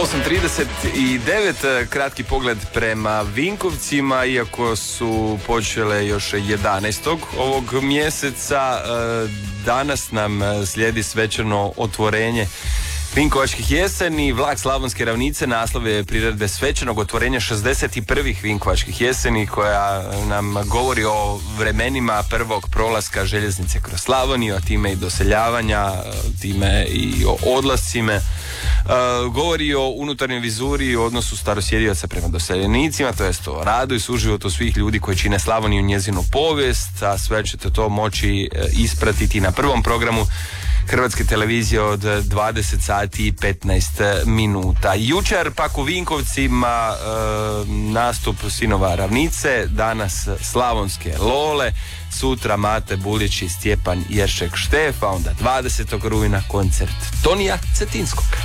8:39, kratki pogled prema Vinkovcima, iako su počele još 11. ovog mjeseca. Danas nam slijedi svečano otvorenje Vinkovačkih jeseni. Vlak Slavonske ravnice naslov je priredbe svečanog otvorenja 61. Vinkovačkih jeseni, koja nam govori o vremenima prvog prolaska željeznice kroz Slavoniju, a time i doseljavanja, time i o odlascima. Govori o unutarnjoj vizuri i odnosu starosjedioca prema doseljenicima, to jest o radu i suživotu svih ljudi koji čine Slavoniju i njezinu povijest, a sve ćete to moći ispratiti na prvom programu Hrvatske televizije od 20 sati i 15 minuta. Jučer pak u Vinkovcima nastup Sinova Ravnice, danas Slavonske Lole, sutra Mate Buljić i Stjepan Jeršek Štef, a onda 20. rujna koncert Tonija Cetinskog.